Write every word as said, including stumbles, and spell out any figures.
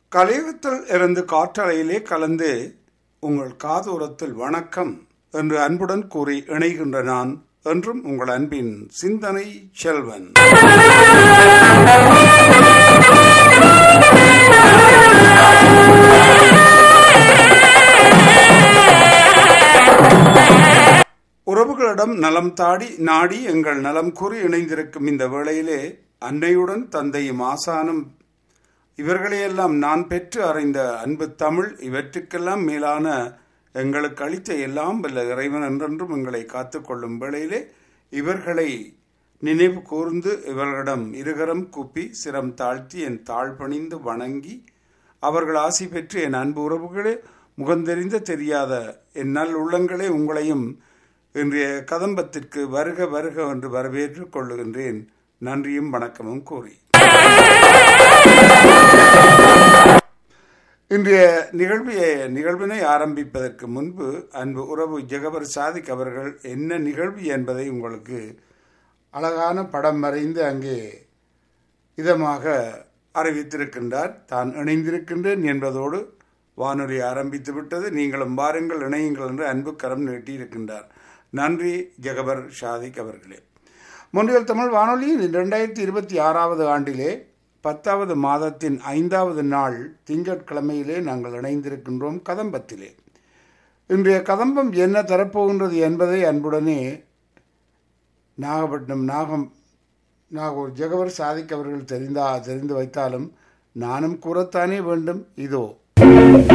கலியுகத்தில் இருந்து காற்றலையிலே கலந்து உங்கள் காதோரத்தில் வணக்கம் என்று அன்புடன் கூறி இணைகின்ற நான் என்றும் உங்கள் அன்பின் சிந்தனை செல்வன். உறவுகளிடம் நலம் தாடி நாடி எங்கள் நலம் கூறி இணைந்திருக்கும் இந்த வேளையிலே அன்னையுடன் தந்தையும் ஆசானும் இவர்களையெல்லாம் நான் பெற்று அறிந்த அன்பு தமிழ் இவற்றுக்கெல்லாம் மேலான எங்களுக்கு அளித்த எல்லாம் வல்ல இறைவன் என்றென்றும் எங்களை காத்துக்கொள்ளும் வேளையிலே இவர்களை நினைவு கூர்ந்து இவர்களிடம் இருகரம் கூப்பி சிரம் தாழ்த்தி என் தாழ்பணிந்து வணங்கி அவர்கள் ஆசி பெற்று என் அன்பு உறவுகளே முகந்தெரிந்த தெரியாத என் நல் உள்ளங்களே உங்களையும் இன்றைய கதம்பத்திற்கு வருக வருக என்று வரவேற்றுக் கொள்ளுகின்றேன். நன்றியும் வணக்கமும் கூறி இன்றைய நிகழ்வியை நிகழ்வினை ஆரம்பிப்பதற்கு முன்பு அன்பு உறவு ஜெகபர் சாதிக் அவர்கள் என்ன நிகழ்வு என்பதை உங்களுக்கு அழகான படம் வரைந்து அங்கே இதமாக அறிவித்திருக்கின்றார். தான் இணைந்திருக்கின்றேன் என்பதோடு வானொலி ஆரம்பித்து விட்டது, நீங்களும் வாருங்கள் இணையுங்கள் என்று அன்பு கரம் நீட்டியிருக்கின்றார். நன்றி ஜெகபர் சாதிக் அவர்களே. மொன்றியல் தமிழ் வானொலியில் இரண்டாயிரத்தி இருபத்தி ஆறாவது ஆண்டிலே பத்தாவது மாதத்தின் ஐந்தாவது நாள் திங்கட்கிழமையிலே நாங்கள் இணைந்திருக்கின்றோம் கதம்பத்திலே. இன்றைய கதம்பம் என்ன தரப்போகின்றது என்பதை அன்புடனே நாகப்பட்டினம் நாகம் நாகூர் ஜெகபர் சாதிக் அவர்கள் தெரிந்தா தெரிந்து வைத்தாலும் நானும் கூறத்தானே வேண்டும். இதோ